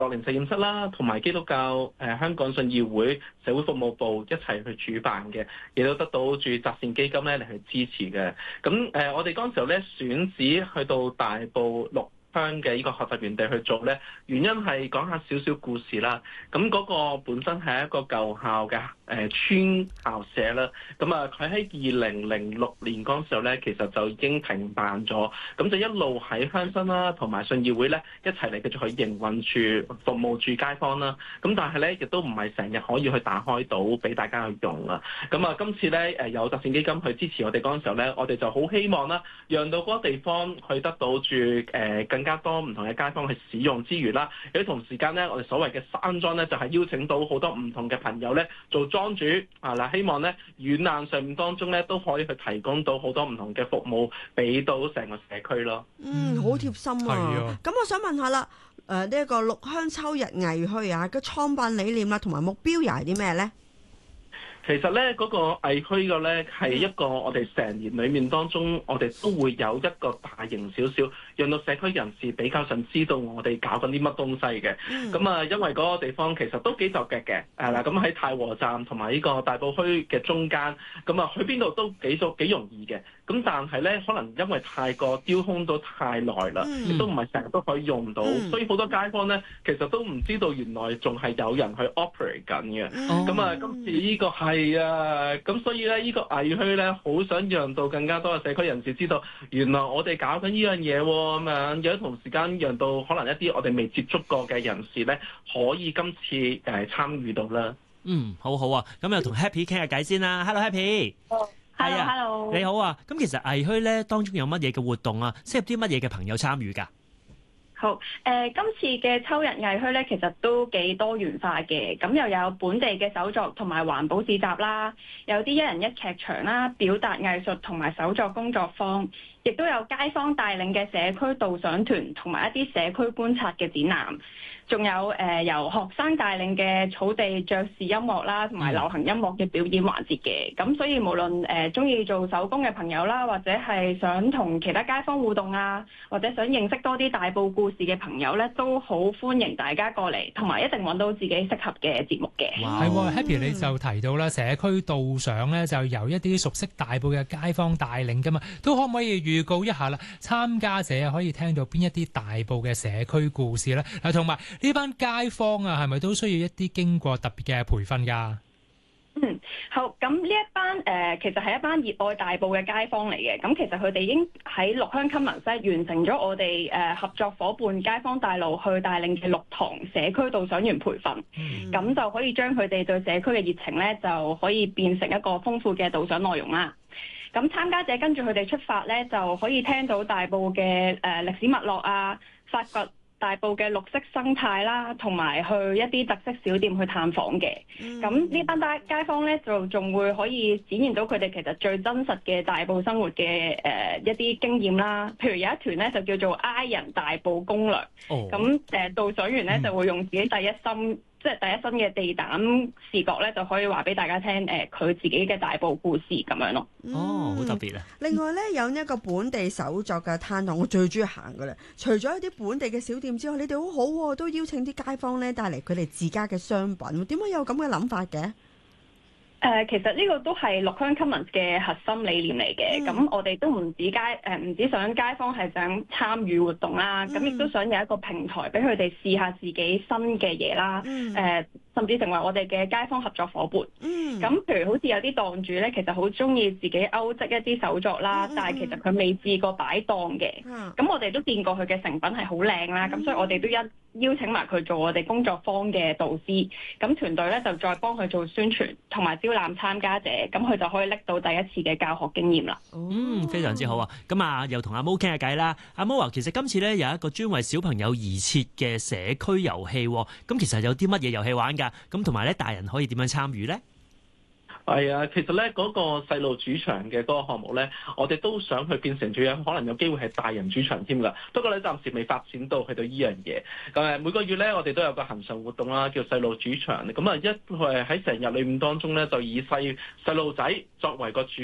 樂齡實驗室啦，同埋基督教香港信義會社會服務部一齊去主辦嘅，亦都得到住擇善基金咧嚟去支持嘅。咁我哋嗰陣時候咧選址去到大埔六鄉嘅呢個學習園地去做咧，原因係講下少少故事啦。咁嗰個本身係一個舊校嘅村校舍啦。咁啊，佢喺2006年嗰陣時候咧，其實就已經停辦咗。咁就一路喺鄉紳啦，同埋信義會咧一齊嚟繼續去營運住、服務住街坊啦。咁但係咧，亦都唔係成日可以去打開到俾大家去用啊。咁啊，今次咧有擇善基金去支持我哋嗰陣時候咧，我哋就好希望啦，讓到嗰個地方去得到住更加多唔同嘅街坊去使用之餘啦，亦都同時間咧，我哋所謂嘅山莊咧，就係邀請到好多唔同嘅朋友咧做莊主啊嗱，希望咧遠難上面當中咧都可以去提供到好多唔同嘅服務俾到成個社區咯。 好貼心啊！咁我想問下啦，呢一個六鄉秋日藝墟啊，個創辦理念啦同埋目標又係啲咩咧？ 其實咧，嗰個藝墟嘅咧係一個我哋成年裡面當中，我哋都會有一個大型少少，讓到社區人士比較上知道我哋搞緊啲乜東西嘅。咁啊，因為嗰個地方其實都幾就腳嘅，咁喺太和站同埋呢個大埔墟嘅中間，咁啊去邊度都幾容易嘅。咁但係咧，可能因為太過丟空咗太耐啦，亦都唔係成日都可以用到，所以好多街坊咧其實都唔知道原來仲係有人去 operate 緊嘅。咁啊，今次呢個係啊，咁所以咧呢個藝墟咧，好想讓到更加多嘅社區人士知道，原來我哋搞緊呢樣嘢喎，咁樣有同時間讓到可能一啲我哋未接觸過嘅人士咧，可以今次參與到啦。 好好啊，咁又同 Happy 傾下偈先啦。Hello Happy。係啊 Hello， 你好啊。咁其實藝墟咧當中有乜嘢嘅活動啊？適合啲乜嘢嘅朋友參與㗎？ 好，今次嘅秋日藝墟咧，其實都幾多元化嘅，咁又有本地嘅手作同埋環保市集啦，有啲一人一劇場啦，表達藝術同埋手作工作坊，亦都有街坊帶領嘅社區導賞團同埋一啲社區觀察嘅展覽，仲有由學生帶領嘅草地爵士音樂啦，同埋流行音樂嘅表演環節嘅。咁所以無論鍾意做手工嘅朋友啦，或者係想同其他街坊互動啊，或者想認識多啲大埔故事嘅朋友咧，都好歡迎大家過嚟，同埋一定揾到自己適合嘅節目嘅。 係喎，Happy 你就提到啦，社區導賞咧就由一啲熟悉大埔嘅街坊帶領噶嘛，都可唔可以預告一下啦？參加者可以聽到邊一啲大埔嘅社區故事咧？嗱，同埋呢班街坊啊，係咪都需要一啲經過特別嘅培訓㗎？ 好，咁呢一班其實係一班熱愛大埔嘅街坊嚟嘅，咁其實佢哋已經喺六鄉 Commons 完成咗我哋合作伙伴街坊帶路去帶領嘅6堂社區導賞員培訓，咁就可以將佢哋對社區嘅熱情咧，就可以變成一個豐富嘅導賞內容啦。咁參加者跟住佢哋出發咧，就可以聽到大埔嘅歷史脈絡啊，發掘大埔嘅綠色生態啦，同埋去一啲特色小店去探訪嘅。咁呢班街坊咧，就仲會可以展現到佢哋其實最真實嘅大埔生活嘅一啲經驗啦。譬如有一團咧就叫做 I 人大埔攻略。咁導賞員咧就會用自己第一身嘅地膽視覺咧，就可以話俾大家聽佢自己嘅大埔故事咁樣咯。 好特別啊！ 另外咧有一個本地手作嘅攤檔，我最中意行噶啦。除咗一啲本地嘅小店之外，你哋好好喎，都邀請啲街坊咧帶嚟佢哋自家嘅商品。點解有咁嘅諗法嘅？ 其實呢個都係六鄉 Commons 嘅核心理念嚟嘅。咁我哋都唔止想街坊係想參與活動啦，咁亦都想有一個平台俾佢哋試下自己新嘅嘢啦。甚至成為我哋嘅街坊合作伙伴。咁譬如好似有啲檔主咧，其實好中意自己勾織一啲手作啦，但係其實佢未試過擺檔嘅。咁我哋都見過佢嘅成品係好靚啦，咁所以我哋都邀請埋佢做我哋工作坊嘅導師。咁團隊咧就再幫佢做宣傳同埋招攬參加者，咁佢就可以拎到第一次嘅教學經驗啦。 非常之好啊！咁啊，又同阿毛傾下偈啦。阿毛話其實今次咧有一個專為小朋友而設嘅社區遊戲，咁其實有啲乜嘢遊戲玩㗎？咁同埋咧，大人可以點樣參與咧？ 係啊，其實咧嗰個細路主場嘅嗰個項目咧，我哋都想去變成咗可能有機會係大人主場添㗎。不過咧，暫時未發展到去到依樣嘢。咁每個月咧，我哋都有個恆常活動啦，叫細路主場。咁啊，喺成日裏面當中咧，就以細路仔作為個主角。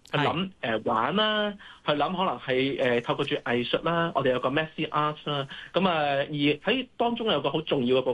去諗玩啦，去諗可能係透過住藝術啦，我哋有個 Messy Art 啦，咁而喺當中有個好重要嘅部